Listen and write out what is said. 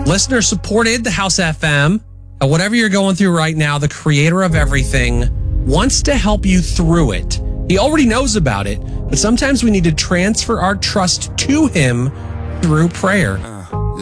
Listener supported the House FM. Whatever you're going through right now, the creator of everything wants to help you through it. He already knows about it, but sometimes we need to transfer our trust to him through prayer.